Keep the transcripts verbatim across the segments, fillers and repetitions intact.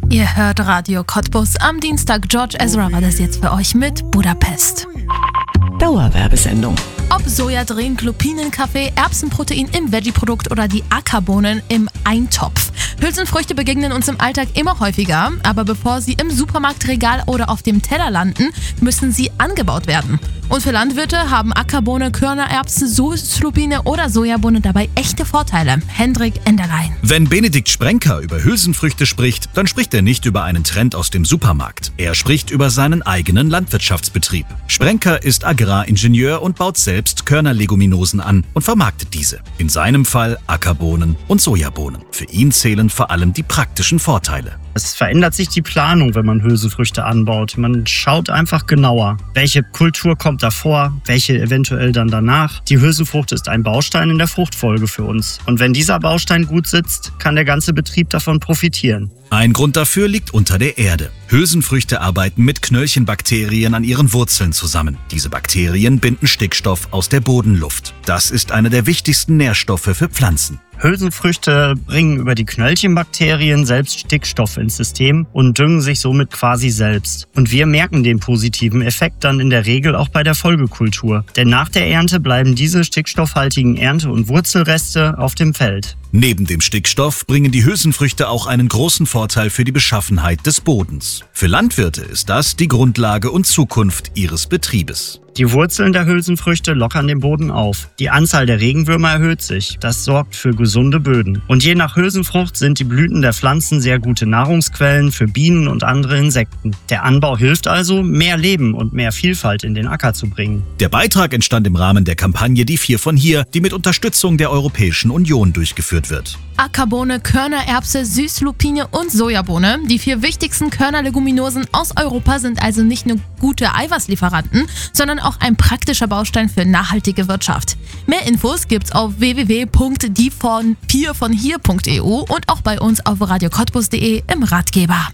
Ihr hört Radio Cottbus. Am Dienstag George Ezra war das jetzt für euch mit Budapest. Dauerwerbesendung. Ob Sojadrehen, Lupinenkaffee, Erbsenprotein im Veggie-Produkt oder die Ackerbohnen im Eintopf. Hülsenfrüchte begegnen uns im Alltag immer häufiger, aber bevor sie im Supermarktregal oder auf dem Teller landen, müssen sie angebaut werden. Und für Landwirte haben Ackerbohne, Körnererbsen, Süßlupine oder Sojabohne dabei echte Vorteile. Hendrik Enderlein. Wenn Benedikt Sprenker über Hülsenfrüchte spricht, dann spricht er nicht über einen Trend aus dem Supermarkt. Er spricht über seinen eigenen Landwirtschaftsbetrieb. Sprenker ist Agraringenieur und baut selbst Körnerleguminosen an und vermarktet diese. In seinem Fall Ackerbohnen und Sojabohnen. Für ihn zählen vor allem die praktischen Vorteile. Es verändert sich die Planung, wenn man Hülsenfrüchte anbaut. Man schaut einfach genauer, welche Kultur kommt davor, welche eventuell dann danach. Die Hülsenfrucht ist ein Baustein in der Fruchtfolge für uns. Und wenn dieser Baustein gut sitzt, kann der ganze Betrieb davon profitieren. Ein Grund dafür liegt unter der Erde. Hülsenfrüchte arbeiten mit Knöllchenbakterien an ihren Wurzeln zusammen. Diese Bakterien binden Stickstoff aus der Bodenluft. Das ist einer der wichtigsten Nährstoffe für Pflanzen. Hülsenfrüchte bringen über die Knöllchenbakterien selbst Stickstoff ins System und düngen sich somit quasi selbst. Und wir merken den positiven Effekt dann in der Regel auch bei der Folgekultur. Denn nach der Ernte bleiben diese stickstoffhaltigen Ernte- und Wurzelreste auf dem Feld. Neben dem Stickstoff bringen die Hülsenfrüchte auch einen großen Vorteil für die Beschaffenheit des Bodens. Für Landwirte ist das die Grundlage und Zukunft ihres Betriebes. Die Wurzeln der Hülsenfrüchte lockern den Boden auf. Die Anzahl der Regenwürmer erhöht sich. Das sorgt für gesunde Böden. Und je nach Hülsenfrucht sind die Blüten der Pflanzen sehr gute Nahrungsquellen für Bienen und andere Insekten. Der Anbau hilft also, mehr Leben und mehr Vielfalt in den Acker zu bringen. Der Beitrag entstand im Rahmen der Kampagne Die Vier von Hier, die mit Unterstützung der Europäischen Union durchgeführt wird. Ackerbohne, Körnererbse, Süßlupine und Sojabohne. Die vier wichtigsten Körnerleguminosen aus Europa sind also nicht nur gute Eiweißlieferanten, sondern auch ein praktischer Baustein für nachhaltige Wirtschaft. Mehr Infos gibt's auf w w w punkt die vier von hier punkt e u und auch bei uns auf radio cottbus punkt de im Ratgeber.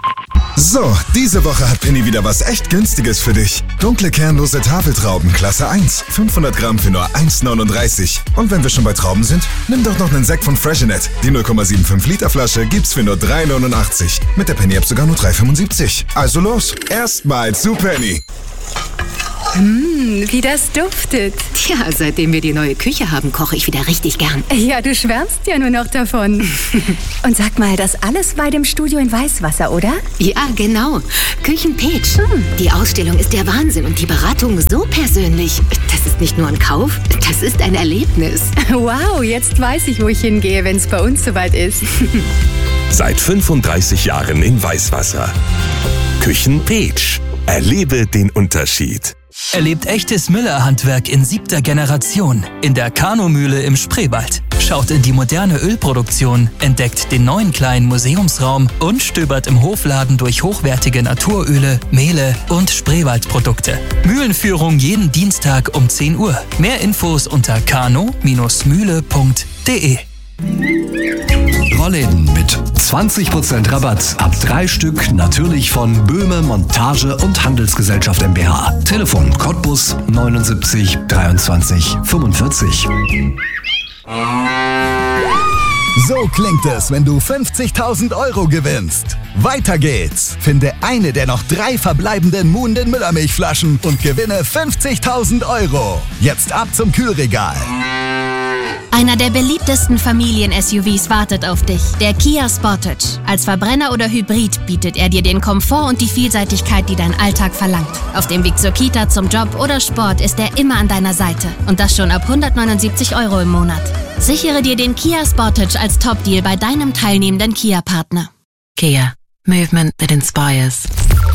So, diese Woche hat Penny wieder was echt Günstiges für dich. Dunkle kernlose Tafeltrauben Klasse eins, fünfhundert Gramm für nur eins neununddreißig. Und wenn wir schon bei Trauben sind, nimm doch noch einen Sekt von Freshenet. Die null Komma fünfundsiebzig Liter Flasche gibt's für nur drei neunundachtzig. Mit der Penny App sogar nur drei fünfundsiebzig. Also los, erstmal zu Penny. Mmh, wie das duftet. Tja, seitdem wir die neue Küche haben, koche ich wieder richtig gern. Ja, du schwärmst ja nur noch davon. Und sag mal, das alles bei dem Studio in Weißwasser, oder? Ja, genau. Küchenpeach. Hm. Die Ausstellung ist der Wahnsinn und die Beratung so persönlich. Das ist nicht nur ein Kauf, das ist ein Erlebnis. Wow, jetzt weiß ich, wo ich hingehe, wenn es bei uns soweit ist. Seit fünfunddreißig Jahren in Weißwasser. Küchenpeach. Erlebe den Unterschied. Erlebt echtes Müller-Handwerk in siebter Generation in der Kano-Mühle im Spreewald. Schaut in die moderne Ölproduktion, entdeckt den neuen kleinen Museumsraum und stöbert im Hofladen durch hochwertige Naturöle, Mehle und Spreewaldprodukte. Mühlenführung jeden Dienstag um zehn Uhr. Mehr Infos unter kano Mühle punkt de. Rollläden mit zwanzig Prozent Rabatt. Ab drei Stück natürlich von Böhme Montage und Handelsgesellschaft GmbH. Telefon Cottbus neunundsiebzig dreiundzwanzig fünfundvierzig. So klingt es, wenn du fünfzigtausend Euro gewinnst. Weiter geht's. Finde eine der noch drei verbleibenden Moon den Müllermilchflaschen und gewinne fünfzigtausend Euro. Jetzt ab zum Kühlregal. Einer der beliebtesten Familien-S U Vs wartet auf dich, der Kia Sportage. Als Verbrenner oder Hybrid bietet er dir den Komfort und die Vielseitigkeit, die dein Alltag verlangt. Auf dem Weg zur Kita, zum Job oder Sport ist er immer an deiner Seite. Und das schon ab hundertneunundsiebzig Euro im Monat. Sichere dir den Kia Sportage als Top-Deal bei deinem teilnehmenden Kia-Partner. Kia. Movement that inspires.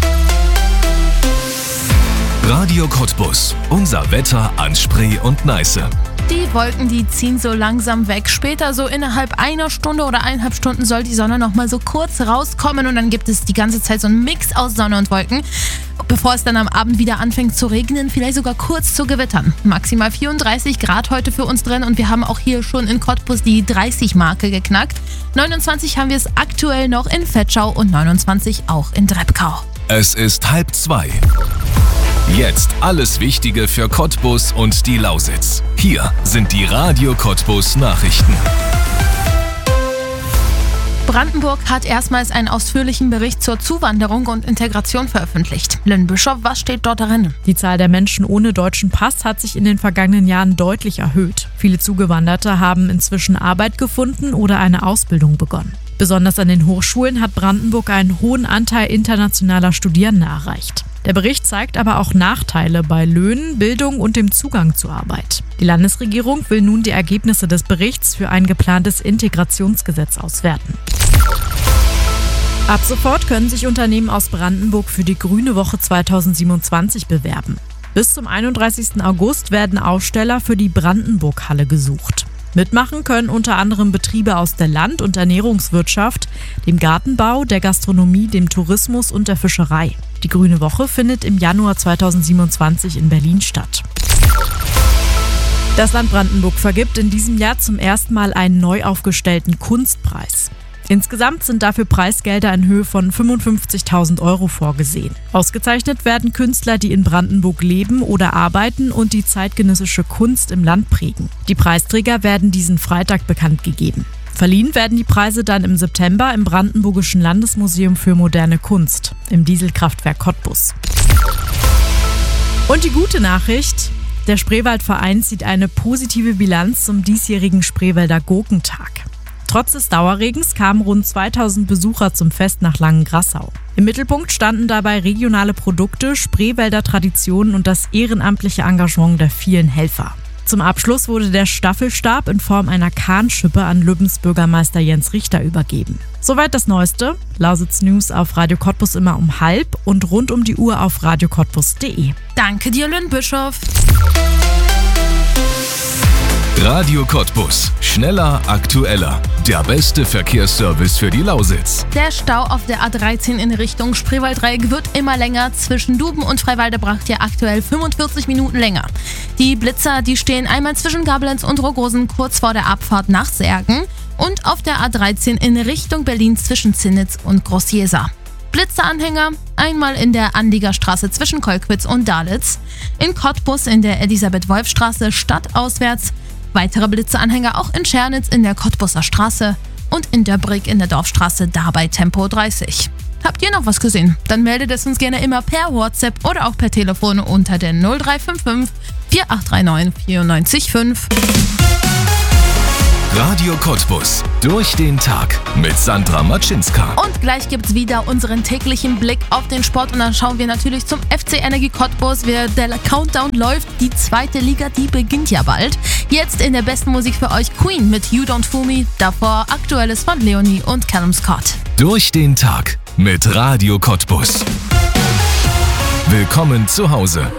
Radio Cottbus. Unser Wetter an Spree und Neiße. Die Wolken, die ziehen so langsam weg. Später, so innerhalb einer Stunde oder eineinhalb Stunden, soll die Sonne noch mal so kurz rauskommen und dann gibt es die ganze Zeit so einen Mix aus Sonne und Wolken, bevor es dann am Abend wieder anfängt zu regnen, vielleicht sogar kurz zu gewittern. Maximal vierunddreißig Grad heute für uns drin und wir haben auch hier schon in Cottbus die dreißig-Marke geknackt. neunundzwanzig haben wir es aktuell noch in Vetschau und neunundzwanzig auch in Drebkau. Es ist halb zwei. Jetzt alles Wichtige für Cottbus und die Lausitz. Hier sind die Radio Cottbus Nachrichten. Brandenburg hat erstmals einen ausführlichen Bericht zur Zuwanderung und Integration veröffentlicht. Lynn Bischof, was steht dort darin? Die Zahl der Menschen ohne deutschen Pass hat sich in den vergangenen Jahren deutlich erhöht. Viele Zugewanderte haben inzwischen Arbeit gefunden oder eine Ausbildung begonnen. Besonders an den Hochschulen hat Brandenburg einen hohen Anteil internationaler Studierender erreicht. Der Bericht zeigt aber auch Nachteile bei Löhnen, Bildung und dem Zugang zur Arbeit. Die Landesregierung will nun die Ergebnisse des Berichts für ein geplantes Integrationsgesetz auswerten. Ab sofort können sich Unternehmen aus Brandenburg für die Grüne Woche zweitausendsiebenundzwanzig bewerben. Bis zum einunddreißigsten August werden Aussteller für die Brandenburg-Halle gesucht. Mitmachen können unter anderem Betriebe aus der Land- und Ernährungswirtschaft, dem Gartenbau, der Gastronomie, dem Tourismus und der Fischerei. Die Grüne Woche findet im Januar zweitausendsiebenundzwanzig in Berlin statt. Das Land Brandenburg vergibt in diesem Jahr zum ersten Mal einen neu aufgestellten Kunstpreis. Insgesamt sind dafür Preisgelder in Höhe von fünfundfünfzigtausend Euro vorgesehen. Ausgezeichnet werden Künstler, die in Brandenburg leben oder arbeiten und die zeitgenössische Kunst im Land prägen. Die Preisträger werden diesen Freitag bekannt gegeben. Verliehen werden die Preise dann im September im Brandenburgischen Landesmuseum für moderne Kunst, im Dieselkraftwerk Cottbus. Und die gute Nachricht: Der Spreewaldverein zieht eine positive Bilanz zum diesjährigen Spreewälder Gurkentag. Trotz des Dauerregens kamen rund zweitausend Besucher zum Fest nach Langengrassau. Im Mittelpunkt standen dabei regionale Produkte, Spreewälder Traditionen und das ehrenamtliche Engagement der vielen Helfer. Zum Abschluss wurde der Staffelstab in Form einer Kahnschippe an Lübbens Bürgermeister Jens Richter übergeben. Soweit das Neueste. Lausitz News auf Radio Cottbus immer um halb und rund um die Uhr auf radio cottbus punkt de. Danke dir, Lynn Bischof. Radio Cottbus. Schneller, aktueller. Der beste Verkehrsservice für die Lausitz. Der Stau auf der A dreizehn in Richtung Spreewalddreieck wird immer länger. Zwischen Duben und Freiwalde braucht ihr aktuell fünfundvierzig Minuten länger. Die Blitzer, die stehen einmal zwischen Gablenz und Rogrosen kurz vor der Abfahrt nach Särgen und auf der A dreizehn in Richtung Berlin zwischen Zinnitz und Groß-Jeser. Blitzeranhänger einmal in der Anliegerstraße zwischen Kolkwitz und Dalitz, in Cottbus in der Elisabeth-Wolf-Straße stadtauswärts, weitere Blitzeanhänger auch in Schernitz in der Cottbuser Straße und in Döbrig in der Dorfstraße, dabei Tempo dreißig. Habt ihr noch was gesehen? Dann meldet es uns gerne immer per WhatsApp oder auch per Telefon unter der null drei fünf fünf vier acht drei neun vier neun fünf. Radio Cottbus. Durch den Tag mit Sandra Matschinska. Und gleich gibt's wieder unseren täglichen Blick auf den Sport und dann schauen wir natürlich zum F C Energie Cottbus. Der Countdown läuft, die zweite Liga, die beginnt ja bald. Jetzt in der besten Musik für euch Queen mit You Don't Fool Me, davor Aktuelles von Leonie und Callum Scott. Durch den Tag mit Radio Cottbus. Willkommen zu Hause.